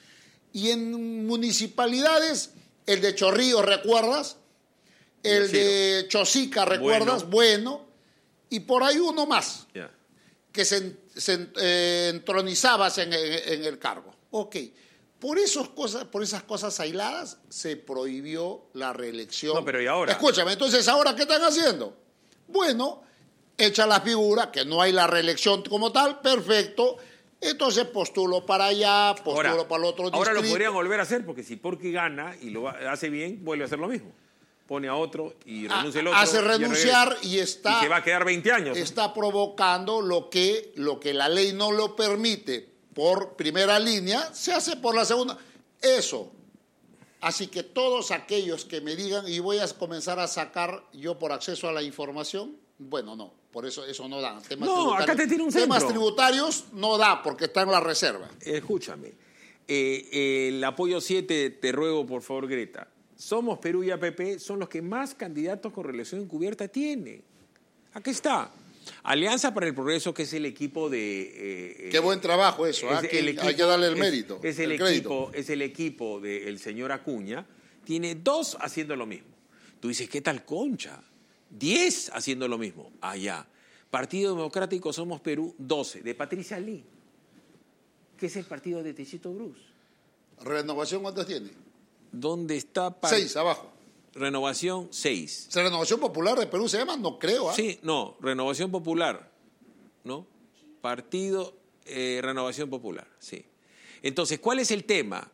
S2: Y en municipalidades, el de Chorrillos, ¿recuerdas? El sí. de Chosica, ¿recuerdas? Bueno. bueno. Y por ahí uno más, yeah. que se, se eh, entronizabas en, en, en el cargo. Ok. Por, esos cosas, por esas cosas aisladas se prohibió la reelección.
S1: No, pero ¿y ahora?
S2: Escúchame, entonces, ¿ahora qué están haciendo? Bueno, echa la figura, que no hay la reelección como tal, perfecto. Entonces postulo para allá, postulo ahora, para el otro distrito.
S1: Ahora lo podrían volver a hacer, porque si Porqui gana y lo hace bien, vuelve a hacer lo mismo. Pone a otro y renuncia el otro.
S2: Hace renunciar y, y está...
S1: Y se va a quedar veinte años.
S2: Está ¿no? provocando lo que, lo que la ley no lo permite por primera línea, se hace por la segunda. Eso. Así que todos aquellos que me digan, y voy a comenzar a sacar yo por acceso a la información, bueno, no, por eso eso no da. Temas
S1: no, acá te tiene un centro.
S2: Temas tributarios no da, porque está en la reserva.
S1: Escúchame, eh, eh, el apoyo siete, te ruego por favor, Greta. Somos Perú y A P P son los que más candidatos con reelección encubierta tienen. Aquí está. Alianza para el Progreso, que es el equipo de...
S2: Eh, Qué buen trabajo eso, ¿eh? que, equipo, hay que darle el mérito.
S1: Es, es, el, el equipo, es el equipo del señor Acuña, tiene dos haciendo lo mismo. Tú dices, ¿qué tal Concha? Diez haciendo lo mismo. Allá. Partido Democrático Somos Perú, doce. De Patricia Lee, que es el partido de Techito Bruce.
S2: ¿Renovación cuántos tiene?
S1: ¿Dónde está?
S2: Seis, abajo.
S1: Renovación seis.
S2: ¿Renovación Popular de Perú se llama? No creo. ¿eh?
S1: Sí, no, Renovación Popular, ¿no? Partido eh, Renovación Popular, sí. Entonces, ¿cuál es el tema?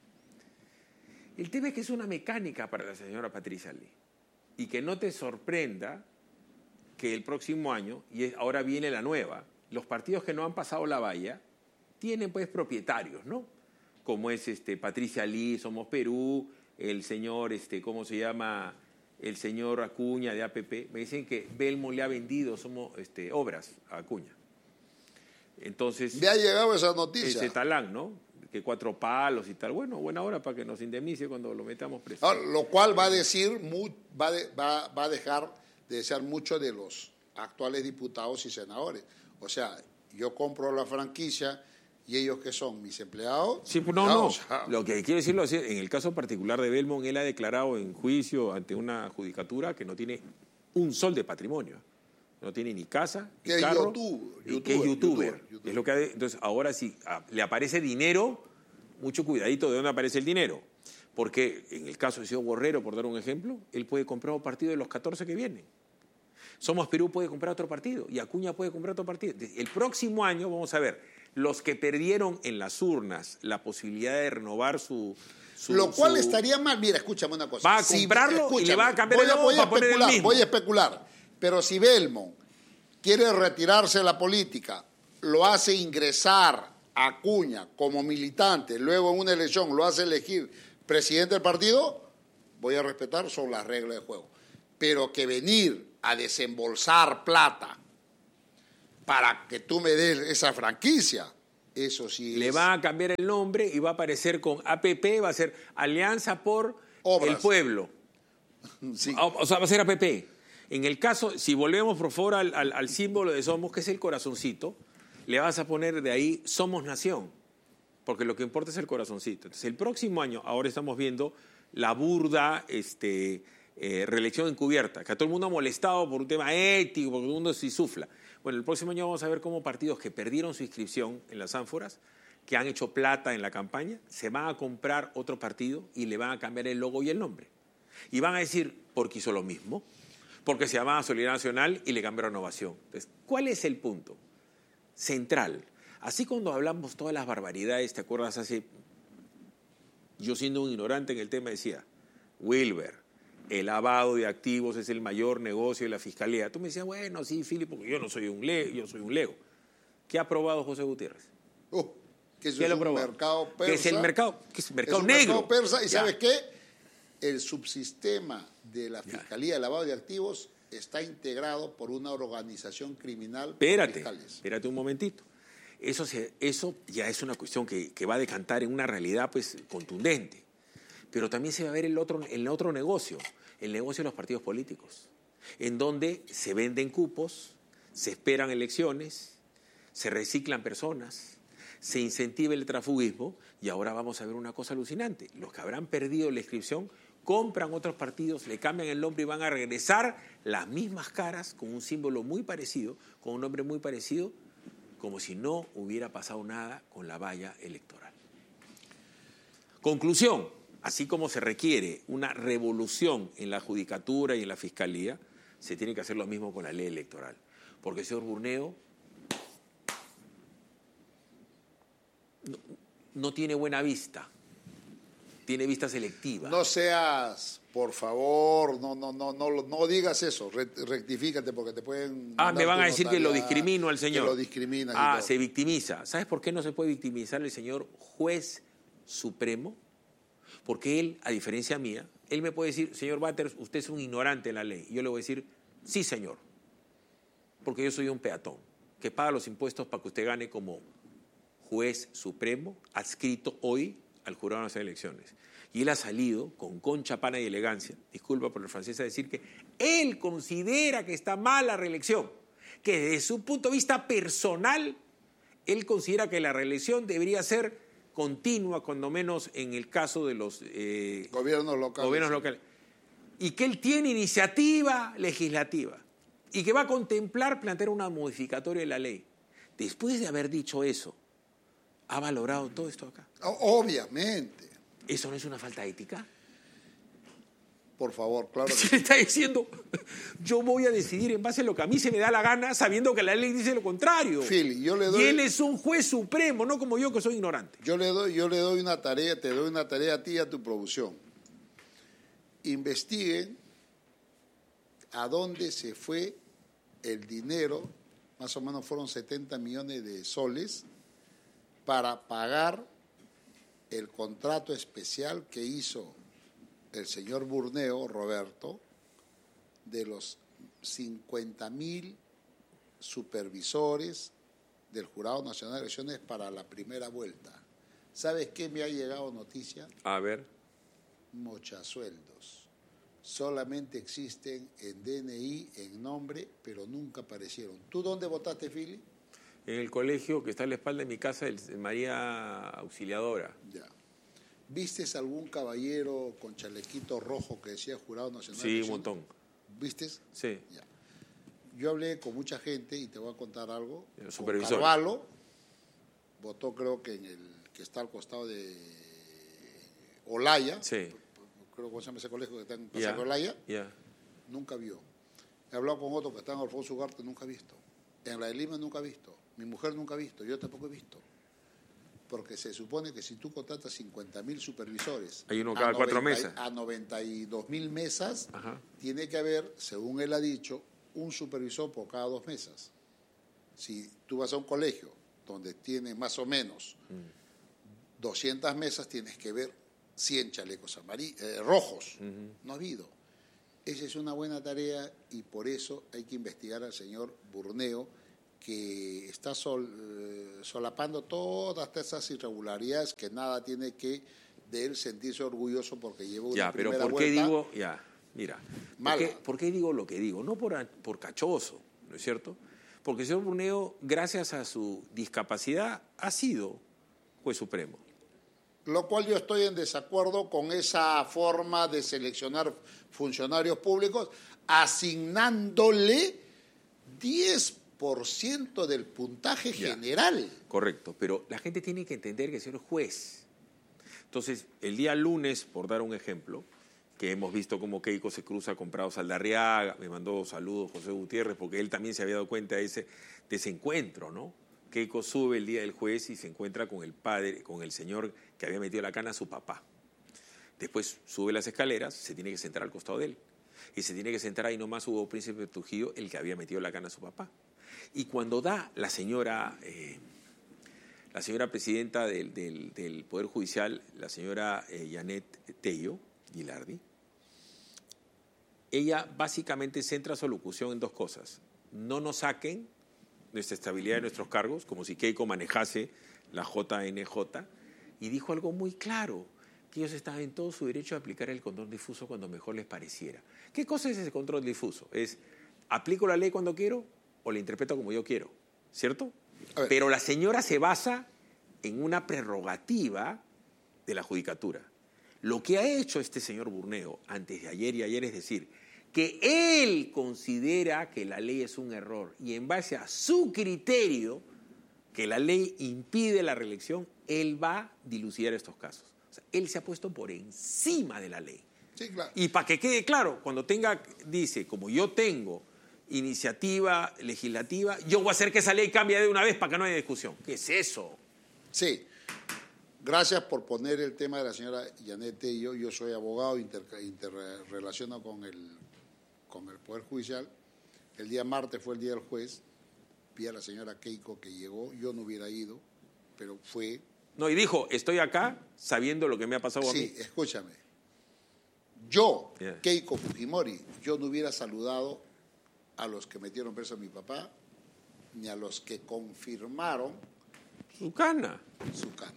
S1: El tema es que es una mecánica para la señora Patricia Lee. Y que no te sorprenda que el próximo año, y ahora viene la nueva, los partidos que no han pasado la valla tienen pues propietarios, ¿no? Como es este Patricia Lee, Somos Perú, el señor, este, ¿cómo se llama? El señor Acuña de A P P. Me dicen que Belmo le ha vendido somos, este, obras a Acuña. Entonces...
S2: Me ha llegado esa noticia.
S1: Ese talán, ¿no? Que cuatro palos y tal. Bueno, buena hora para que nos indemnice cuando lo metamos preso.
S2: Ahora, lo cual va a decir, va, de, va, va a dejar de desear mucho de los actuales diputados y senadores. O sea, yo compro la franquicia... ¿Y ellos qué son? ¿Mis empleados?
S1: Sí, pues no, no. O sea, lo que quiero decirlo es, en el caso particular de Belmont, él ha declarado en juicio ante una judicatura que no tiene un sol de patrimonio. No tiene ni casa, ni carro.
S2: YouTube,
S1: y que es youtuber. YouTuber, YouTuber. Es lo que ha de, entonces, ahora si le aparece dinero, mucho cuidadito de dónde aparece el dinero. Porque en el caso de Ciudad Borrero, por dar un ejemplo, él puede comprar un partido de los catorce que vienen. Somos Perú puede comprar otro partido y Acuña puede comprar otro partido. El próximo año, vamos a ver, los que perdieron en las urnas la posibilidad de renovar su... su
S2: Lo cual
S1: su...
S2: estaría mal. Mira, escúchame una cosa.
S1: Va a comprarlo si, y le va a cambiar
S2: voy a,
S1: el
S2: voy a
S1: para poner el mismo.
S2: Voy a especular. Pero si Belmont quiere retirarse de la política, lo hace ingresar Acuña como militante, luego en una elección lo hace elegir presidente del partido, voy a respetar, son las reglas de juego. Pero que venir a desembolsar plata para que tú me des esa franquicia, eso sí
S1: Le
S2: es...
S1: va a cambiar el nombre y va a aparecer con A P P, va a ser Alianza por
S2: Obras.
S1: el Pueblo.
S2: Sí.
S1: O sea, va a ser A P P. En el caso, si volvemos por favor al, al, al símbolo de Somos, que es el corazoncito, le vas a poner de ahí Somos Nación, porque lo que importa es el corazoncito. Entonces, el próximo año, ahora estamos viendo la burda este, eh, reelección encubierta, que a todo el mundo ha molestado por un tema ético, porque todo el mundo se insufla. Bueno, el próximo año vamos a ver cómo partidos que perdieron su inscripción en las ánforas, que han hecho plata en la campaña, se van a comprar otro partido y le van a cambiar el logo y el nombre. Y van a decir, porque hizo lo mismo, porque se llamaba Solidaridad Nacional y le cambiaron Renovación. Entonces, ¿cuál es el punto central? Así cuando hablamos todas las barbaridades, ¿te acuerdas? Hace, yo siendo un ignorante en el tema decía, Wilber, el lavado de activos es el mayor negocio de la Fiscalía. Tú me decías, bueno, sí, Fili, porque yo no soy un lego, yo soy un lego. ¿Qué ha aprobado José Gutiérrez?
S2: Uh, que eso
S1: ¿Qué
S2: es
S1: lo
S2: un
S1: aprobó?
S2: mercado persa.
S1: ¿Qué es el mercado? ¿Qué es el mercado
S2: es un
S1: negro?
S2: mercado persa, y
S1: Ya.
S2: ¿sabes qué? El subsistema de la Fiscalía de Lavado de Activos está integrado por una organización criminal.
S1: Espérate,
S2: fiscales.
S1: espérate un momentito. Eso, se, eso ya es una cuestión que, que va a decantar en una realidad pues, contundente. Pero también se va a ver el otro, el otro negocio, el negocio de los partidos políticos, en donde se venden cupos, se esperan elecciones, se reciclan personas, se incentiva el transfugismo y ahora vamos a ver una cosa alucinante. Los que habrán perdido la inscripción compran otros partidos, le cambian el nombre y van a regresar las mismas caras con un símbolo muy parecido, con un nombre muy parecido, como si no hubiera pasado nada con la valla electoral. Conclusión, así como se requiere una revolución en la judicatura y en la fiscalía, se tiene que hacer lo mismo con la ley electoral. Porque el señor Burneo no, no tiene buena vista. Tiene vista selectiva.
S2: No seas, por favor, no, no, no, no, no digas eso, Re- rectifícate porque te pueden...
S1: Ah,
S2: mandar
S1: me van
S2: tu
S1: a decir que lo
S2: notariedad,
S1: discrimino al señor.
S2: Que lo discriminas y
S1: Ah,
S2: todo.
S1: se victimiza. ¿Sabes por qué no se puede victimizar el señor juez supremo? Porque él, a diferencia mía, él me puede decir, señor Batters, usted es un ignorante de la ley. Y yo le voy a decir, sí, señor, porque yo soy un peatón que paga los impuestos para que usted gane como juez supremo, adscrito hoy al Jurado Nacional de Elecciones. Y él ha salido con concha, pana y elegancia, disculpa por el francés, a decir que él considera que está mal la reelección, que desde su punto de vista personal, él considera que la reelección debería ser continua, cuando menos en el caso de los eh,
S2: Gobiernos locales.
S1: gobiernos locales, y que él tiene iniciativa legislativa y que va a contemplar plantear una modificatoria de la ley. Después de haber dicho eso, ¿ha valorado todo esto acá?
S2: O- Obviamente.
S1: ¿Eso no es una falta ética?
S2: Por favor, claro que
S1: Se
S2: sí.
S1: le está diciendo, yo voy a decidir en base a lo que a mí se me da la gana, sabiendo que la ley dice lo contrario.
S2: Philly, yo le doy-
S1: Y él es un juez supremo, no como yo que soy ignorante.
S2: Yo le doy, yo le doy una tarea, te doy una tarea a ti y a tu producción. Investiguen a dónde se fue el dinero, más o menos fueron setenta millones de soles, para pagar el contrato especial que hizo el señor Burneo, Roberto, de los cincuenta mil supervisores del Jurado Nacional de Elecciones para la primera vuelta. ¿Sabes qué me ha llegado noticia?
S1: A ver.
S2: Mochasueldos. Solamente existen en D N I, en nombre, pero nunca aparecieron. ¿Tú dónde votaste, Fili?
S1: En el colegio que está a la espalda de mi casa, el María Auxiliadora.
S2: Ya. ¿Vistes algún caballero con chalequito rojo que decía Jurado Nacional de
S1: Sí, un
S2: Elecciones?
S1: montón.
S2: ¿Vistes?
S1: Sí.
S2: Ya. Yo hablé con mucha gente y te voy a contar algo.
S1: El
S2: Con
S1: supervisor.
S2: Carvalho, votó creo que en el que está al costado de Olaya.
S1: Sí.
S2: Creo que se llama ese colegio que está en
S1: Ya.
S2: Pasaje Olaya.
S1: Ya.
S2: Nunca vio. He hablado con otro que está en Alfonso Ugarte, nunca ha visto. En la de Lima nunca ha visto. Mi mujer nunca ha visto. Yo tampoco he visto. Porque se supone que si tú contratas cincuenta mil supervisores
S1: Hay uno
S2: a
S1: cada cuatro
S2: noventa
S1: mesas.
S2: a noventa y dos mil mesas,
S1: Ajá.
S2: tiene que haber, según él ha dicho, un supervisor por cada dos mesas. Si tú vas a un colegio donde tiene más o menos mm. doscientas mesas, tienes que ver cien chalecos amarillos, eh, rojos. Uh-huh. No ha habido. Esa es una buena tarea y por eso hay que investigar al señor Burneo, que está sol, eh, solapando todas esas irregularidades que nada tiene que de él sentirse orgulloso porque llevó una
S1: ya, pero
S2: primera
S1: ¿por qué
S2: vuelta?
S1: digo? Ya, mira, ¿por qué, ¿por qué digo lo que digo? No por, por cachoso, ¿no es cierto? Porque el señor Burneo, gracias a su discapacidad, ha sido juez supremo.
S2: Lo cual yo estoy en desacuerdo con esa forma de seleccionar funcionarios públicos, asignándole diez por ciento del puntaje ya, general.
S1: Correcto, pero la gente tiene que entender que el señor es juez. Entonces, el día lunes, por dar un ejemplo, que hemos visto cómo Keiko se cruza con Prado Saldarriaga, me mandó saludos José Gutiérrez, porque él también se había dado cuenta de ese, de ese encuentro, ¿no? Keiko sube el día del juez y se encuentra con el padre, con el señor que había metido la cana a su papá. Después sube las escaleras, se tiene que sentar al costado de él. Y se tiene que sentar ahí nomás Hugo Príncipe Trujillo, el que había metido la cana a su papá. Y cuando da la señora, eh, la señora presidenta del, del, del Poder Judicial, la señora eh, Janet Tello Gilardi, ella básicamente centra su locución en dos cosas. No nos saquen nuestra estabilidad de nuestros cargos, como si Keiko manejase la J N J, y dijo algo muy claro, que ellos estaban en todo su derecho a aplicar el control difuso cuando mejor les pareciera. ¿Qué cosa es ese control difuso? Es, ¿aplico la ley cuando quiero o la interpreto como yo quiero? ¿Cierto? Pero la señora se basa en una prerrogativa de la judicatura. Lo que ha hecho este señor Burneo antes de ayer y ayer es decir, que él considera que la ley es un error y en base a su criterio, que la ley impide la reelección, él va a dilucidar estos casos. O sea, él se ha puesto por encima de la ley.
S2: Sí, claro.
S1: Y para que quede claro, cuando tenga, dice, como yo tengo iniciativa legislativa, yo voy a hacer que esa ley cambie de una vez para que no haya discusión. ¿Qué es eso?
S2: Sí. Gracias por poner el tema de la señora Janet Tello. Yo soy abogado, inter, interrelacionado con el, con el Poder Judicial. El día martes fue el día del juez. Vi a la señora Keiko que llegó. Yo no hubiera ido, pero fue.
S1: No, y dijo, estoy acá sabiendo lo que me ha pasado
S2: sí,
S1: a mí.
S2: Sí, escúchame. Yo,
S1: yeah.
S2: Keiko Fujimori, yo no hubiera saludado a los que metieron preso a mi papá, ni a los que confirmaron
S1: su cana.
S2: Su cana.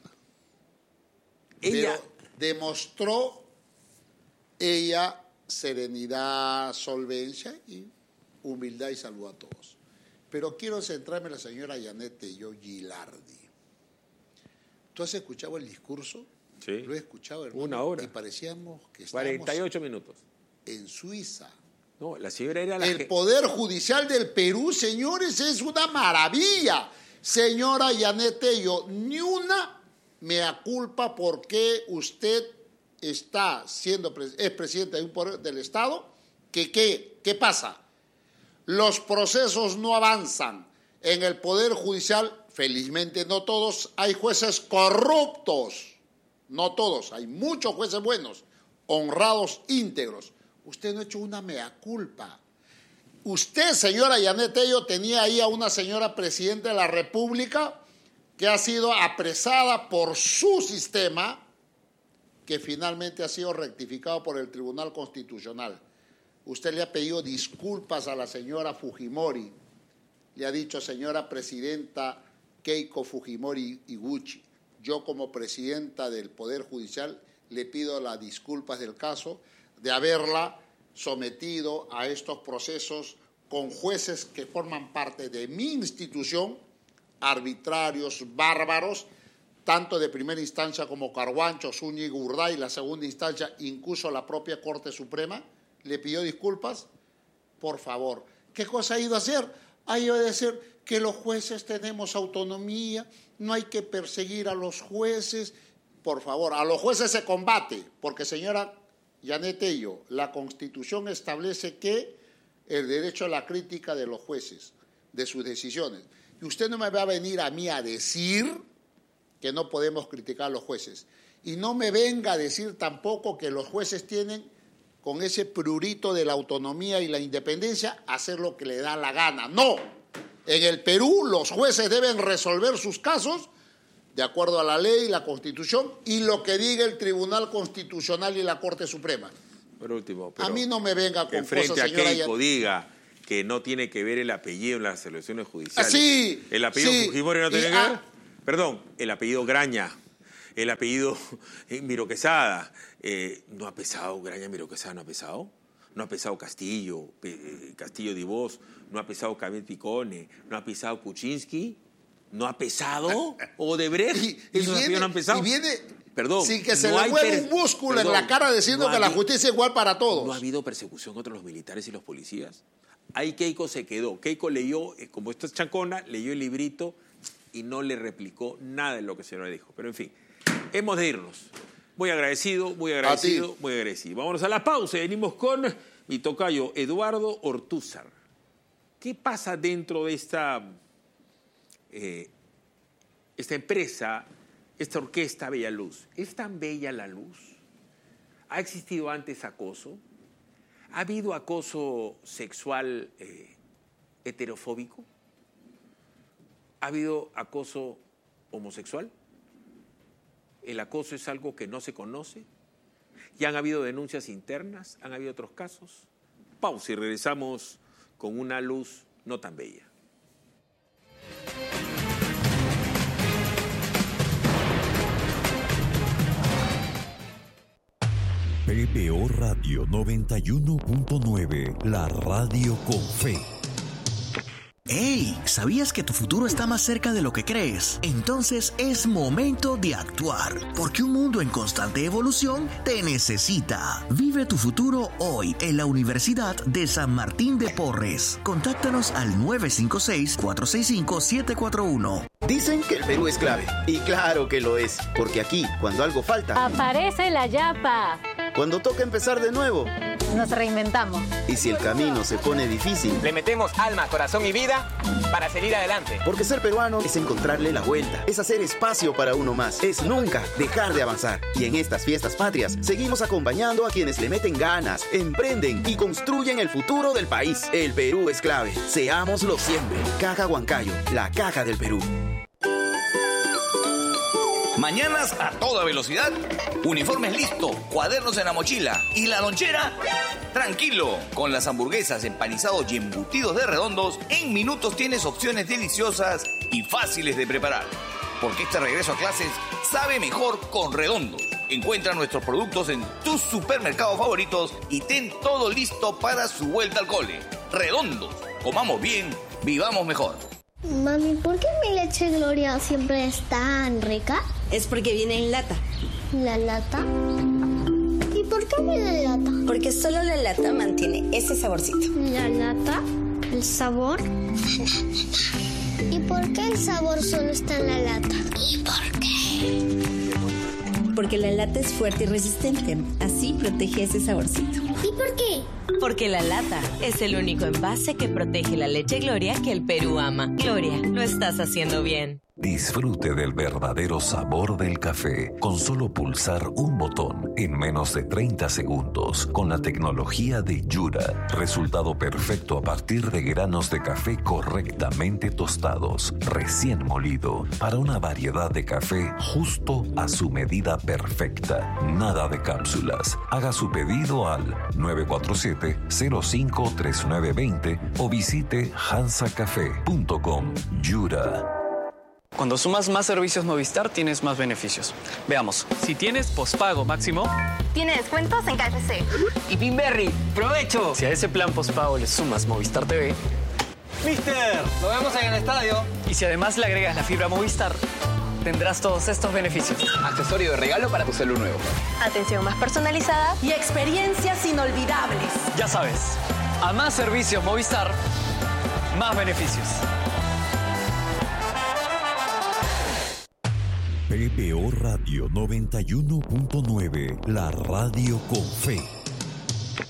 S1: Ella
S2: Pero demostró ella serenidad, solvencia y humildad y saludo a todos. Pero quiero centrarme en la señora Janet Tello Gilardi. ¿Tú has escuchado el discurso?
S1: Sí.
S2: Lo he escuchado, hermano.
S1: Una hora.
S2: Y parecíamos que estábamos
S1: cuarenta y ocho minutos.
S2: En Suiza.
S1: No, la señora era la
S2: El
S1: que...
S2: Poder Judicial del Perú, señores, es una maravilla. Señora Janet Tello, ni una mea culpa porque usted está siendo es presidenta de un poder del Estado. ¿Que, qué, ¿Qué pasa? Los procesos no avanzan. En el Poder Judicial, felizmente no todos, hay jueces corruptos. No todos, hay muchos jueces buenos, honrados, íntegros. Usted no ha hecho una mea culpa. Usted, señora Janet Tello, tenía ahí a una señora presidenta de la República que ha sido apresada por su sistema, que finalmente ha sido rectificado por el Tribunal Constitucional. Usted le ha pedido disculpas a la señora Fujimori. Le ha dicho, señora presidenta Keiko Fujimori Iguchi, yo como presidenta del Poder Judicial le pido las disculpas del caso de haberla sometido a estos procesos con jueces que forman parte de mi institución, arbitrarios, bárbaros, tanto de primera instancia como Carhuancho, Zúñiga, Urday, la segunda instancia, incluso la propia Corte Suprema, le pidió disculpas. Por favor, ¿qué cosa ha ido a hacer? Ha ido a decir que los jueces tenemos autonomía, no hay que perseguir a los jueces. Por favor, a los jueces se combate, porque señora Janet Tello, la Constitución establece que el derecho a la crítica de los jueces, de sus decisiones. Y usted no me va a venir a mí a decir que no podemos criticar a los jueces. Y no me venga a decir tampoco que los jueces tienen, con ese prurito de la autonomía y la independencia, hacer lo que le da la gana. No. En el Perú los jueces deben resolver sus casos de acuerdo a la ley, la Constitución y lo que diga el Tribunal Constitucional y la Corte Suprema.
S1: Por último, pero
S2: a mí no me venga con
S1: frente
S2: cosas,
S1: a
S2: señora.
S1: Keiko ya... diga que no tiene que ver el apellido en las elecciones judiciales.
S2: Ah, sí,
S1: el apellido
S2: sí,
S1: Fujimori no tiene
S2: y,
S1: que ver.
S2: ah,
S1: Perdón, el apellido Graña, el apellido Miro Quesada. Eh, ¿No ha pesado Graña, Miro Quesada? ¿No ha pesado? No ha pesado Castillo, eh, Castillo Divos, no ha pesado Cabet Picone, no ha pesado Kuczynski. ¿No ha pesado Odebrecht?
S2: Y,
S1: y,
S2: y, viene,
S1: no han pesado?
S2: y viene
S1: perdón,
S2: sin que se
S1: no
S2: le mueva
S1: per...
S2: un músculo
S1: perdón,
S2: en la cara diciendo
S1: no
S2: que la justicia es igual para todos.
S1: ¿No ha habido persecución contra los militares y los policías? Ahí Keiko se quedó. Keiko leyó, como esto es chancona, leyó el librito y no le replicó nada de lo que el señor dijo. Pero en fin, hemos de irnos. Muy agradecido, muy agradecido, muy agradecido. Vámonos a la pausa y venimos con mi tocayo Eduardo Ortúzar. ¿Qué pasa dentro de esta... Eh, esta empresa, esta orquesta Bella Luz? ¿Es tan bella la luz? ¿Ha existido antes acoso? ¿Ha habido acoso sexual eh, heterofóbico? ¿Ha habido acoso homosexual? ¿El acoso es algo que no se conoce? ¿Ya han habido denuncias internas? ¿Han habido otros casos? Pausa y regresamos con una luz no tan bella.
S7: P P O Radio noventa y uno punto nueve, la radio con fe.
S8: ¡Hey! ¿Sabías que tu futuro está más cerca de lo que crees? Entonces es momento de actuar, porque un mundo en constante evolución te necesita. Vive tu futuro hoy en la Universidad de San Martín de Porres. Contáctanos al nueve cinco seis, cuatro seis cinco, siete cuatro uno.
S9: Dicen que el Perú es clave, y claro que lo es, porque aquí, cuando algo falta,
S10: aparece la yapa.
S9: Cuando toca empezar de nuevo,
S10: nos reinventamos.
S9: Y si el camino se pone difícil,
S11: le metemos alma, corazón y vida para seguir adelante.
S9: Porque ser peruano es encontrarle la vuelta, es hacer espacio para uno más, es nunca dejar de avanzar. Y en estas fiestas patrias, seguimos acompañando a quienes le meten ganas, emprenden y construyen el futuro del país. El Perú es clave, seámoslo siempre. Caja Huancayo, la caja del Perú.
S12: Mañanas a toda velocidad, uniformes listos, cuadernos en la mochila y la lonchera, tranquilo. Con las hamburguesas, empanizados y embutidos de Redondos, en minutos tienes opciones deliciosas y fáciles de preparar. Porque este regreso a clases sabe mejor con Redondos. Encuentra nuestros productos en tus supermercados favoritos y ten todo listo para su vuelta al cole. Redondos, comamos bien, vivamos mejor.
S13: Mami, ¿por qué mi leche Gloria siempre es tan rica?
S14: Es porque viene en lata.
S13: ¿La lata? ¿Y por qué viene en lata?
S14: Porque solo la lata mantiene ese saborcito.
S13: ¿La lata? ¿El sabor? ¿Y por qué el sabor solo está en la lata? ¿Y por qué?
S14: Porque la lata es fuerte y resistente. Así protege ese saborcito.
S13: ¿Y por qué?
S15: Porque la lata es el único envase que protege la leche Gloria que el Perú ama. Gloria, lo estás haciendo bien.
S7: Disfrute del verdadero sabor del café con solo pulsar un botón en menos de treinta segundos con la tecnología de Yura. Resultado perfecto a partir de granos de café correctamente tostados, recién molido, para una variedad de café justo a su medida perfecta. Nada de cápsulas. Haga su pedido al nueve cuatro siete, cero cinco, tres nueve dos cero o visite hansa café punto com. Yura.
S16: Cuando sumas más servicios Movistar, tienes más beneficios. Veamos. Si tienes pospago máximo,
S17: tiene descuentos en K F C.
S16: Y Pinberry, ¡provecho! Si a ese plan pospago le sumas Movistar T V,
S11: ¡Mister! ¡Nos vemos en el estadio!
S16: Y si además le agregas la fibra Movistar, tendrás todos estos beneficios.
S11: Accesorio de regalo para tu celu nuevo.
S17: Atención más personalizada
S15: y experiencias inolvidables.
S16: Ya sabes, a más servicios Movistar, más beneficios.
S7: P P O Radio noventa y uno punto nueve, la radio con fe.